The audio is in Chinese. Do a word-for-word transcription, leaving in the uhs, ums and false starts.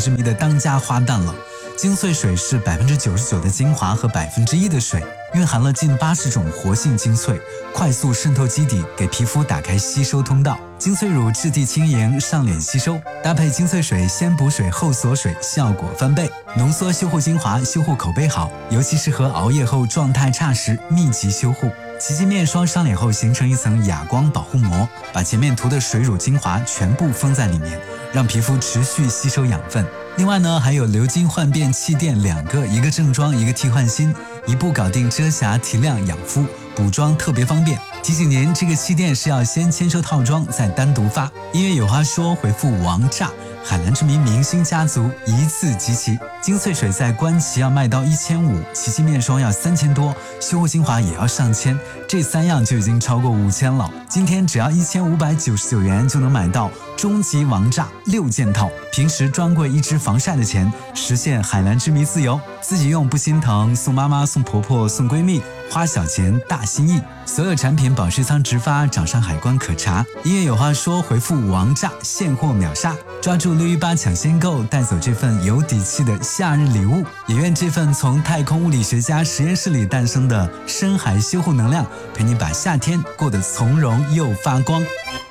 之谜的当家花旦了。精粹水是百分之九十九的精华和百分之一的水，蕴含了近八十种活性精粹，快速渗透基底，给皮肤打开吸收通道。精粹乳质地轻盈，上脸吸收，搭配精粹水先补水后锁水，效果翻倍。浓缩修护精华，修护口碑好，尤其适合熬夜后状态差时密集修护。奇迹面霜上脸后形成一层哑光保护膜，把前面涂的水乳精华全部封在里面，让皮肤持续吸收养分。另外呢，还有流金焕变气垫两个，一个正装，一个替换新，一步搞定遮瑕、提亮、养肤，补妆特别方便。提醒您，这个气垫是要先签收套装，再单独发。音乐有话说，回复王炸，海蓝之谜明星家族一次集齐。精粹水在官旗要卖到一千五，奇迹面霜要三千多，修护精华也要上千，这三样就已经超过五千了。今天只要一千五百九十九元就能买到终极王炸六件套，平时专柜一支防晒的钱，实现海蓝之谜自由，自己用不心疼，送妈妈、送婆婆、送闺蜜，花小钱大心意。所有产品保税仓直发，掌上海关可查。音乐有话说，回复王炸，现货秒杀，抓住六一八抢先购，带走这份有底气的夏日礼物。也愿这份从太空物理学家实验室里诞生的深海修护能量，陪你把夏天过得从容又发光。